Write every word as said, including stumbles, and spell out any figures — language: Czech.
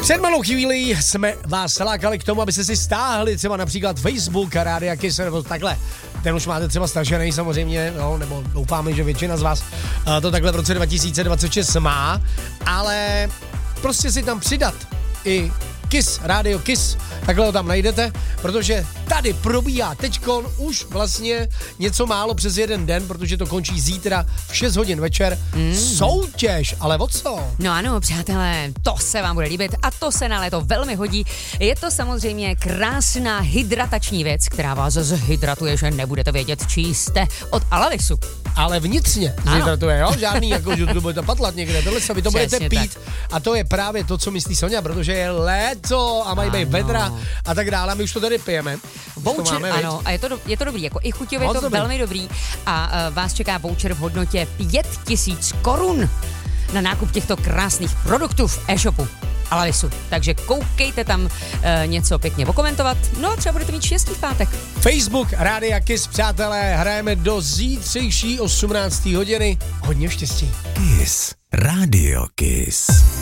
Před malou chvílí jsme vás lákali k tomu, abyste si stáhli třeba například Facebook a Rádia Kiss nebo takhle. Ten už máte třeba stažený samozřejmě, no, nebo doufáme, že většina z vás uh, to takhle v roce dva tisíce dvacet šest má, ale prostě si tam přidat i Kiss, Rádio Kiss, takhle ho tam najdete, protože tady probíhá teďkon už vlastně něco málo přes jeden den, protože to končí zítra v šest hodin večer. Mm. Soutěž, ale o co? No ano, přátelé, to se vám bude líbit a to se na léto velmi hodí. Je to samozřejmě krásná hydratační věc, která vás zhydratuje, že nebudete vědět, čí jste, od Alavisu. Ale vnitřně zhydratuje, jo? Žádný, jako, že to budete patlat někde, tohle se vy to Přesně budete pít. Tak. A to je právě to, co myslí Sonja, protože je léto a mají být vedra a tak dále. A my už to tady pijeme. Voucher, máme, ano, a je to, do, je to dobrý, jako i chuťově je to dobrý. Velmi dobrý. A uh, vás čeká voucher v hodnotě pět tisíc korun na nákup těchto krásných produktů v e-shopu Alavisu. Takže koukejte tam uh, něco pěkně okomentovat, no a třeba budete mít štěstí v pátek. Facebook, Rádia Kiss, přátelé, hrajeme do zítřejší osmnácté hodiny. Hodně štěstí. Kiss, Rádio Kiss.